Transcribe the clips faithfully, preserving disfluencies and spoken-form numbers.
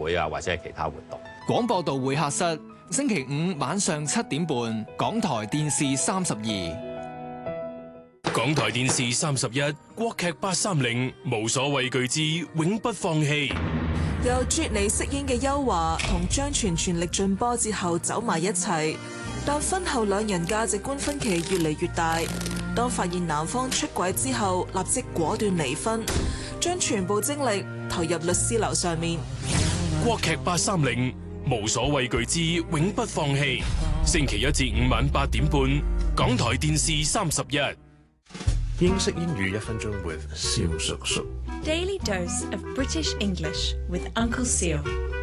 會啊，或者係其他活動。 廣播道會客室，星期五晚上七點半，港台電視三十二。 港台電視三十一，國劇八三零，無所畏懼之永不放棄。 由啜妮飾演嘅邱華同張全全力盡波折後走埋一齊，但婚後兩人價值觀分歧越嚟越大。當發現男方出軌之後，立即果斷離婚，將全部精力投入律師樓上面。 國劇八三零，無所畏懼之永不放棄。星期一至五晚八點半，港台電視三十一。 英式英語一分鐘 with 蕭叔叔。 Daily dose of British English with Uncle Seal。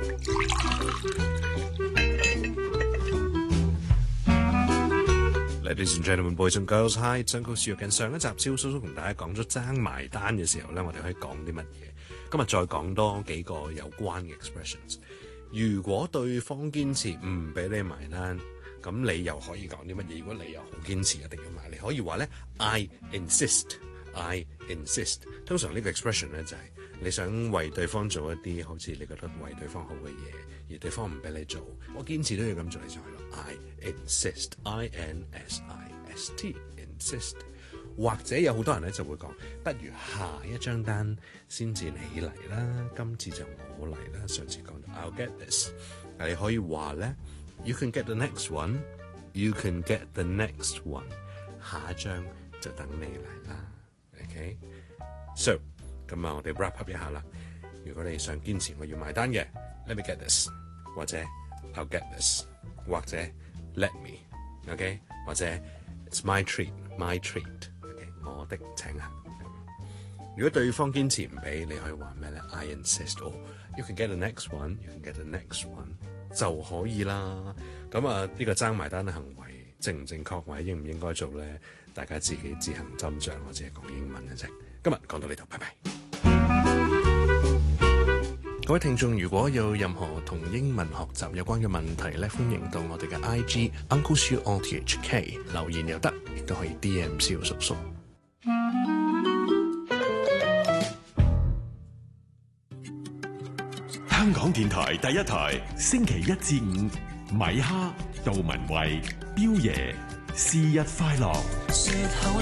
Ladies and gentlemen, boys and girls, hi, it's Uncle Seal。近上一集蕭叔叔同大家講咗爭埋單嘅時候咧，我哋可以講啲乜嘢？今日再講多幾個有關嘅 expressions。如果對方堅持唔俾你埋單，咁你又可以講啲乜嘢？如果你又好堅持一定要買，你可以話咧 I insist，I insist。通常呢個 expression 咧就係你想為對方做一啲好似你覺得為對方好嘅嘢，而對方唔俾你做，我堅持都要咁做，你就係咯 I insist，I N S I S T，insist。或者有好多人咧就會講，不如下一張單先至你嚟啦，今次就我嚟啦。上次講到 I'll get this， 你可以話咧 You can get the next one， You can get the next one， 下一張就等你嚟啦。OK，so 咁啊，我哋 wrap up 一下啦。如果你想堅持我要埋單嘅 ，Let me get this， 或者 I'll get this， 或者 Let me，OK， 或者 It's my treat，my treat。我的請客。如果對方堅持唔俾，你可以話咩咧 ？I insist， or you can get the next one，you can get the next one 就可以啦。咁啊，呢個爭埋單嘅行為正唔正確，或者應唔應該做咧？大家自己自行斟酌。我只係講英文嘅啫。今日講到呢度，拜拜。各位聽眾，如果有任何同英文學習有關嘅問題咧，歡迎到我哋嘅 I G Uncle Seal O T H K 留言又得，亦都可以 D M 蕭叔叔。 香港電台第一台，星期一至五，米哈、杜文慧、彪爺，是日快樂。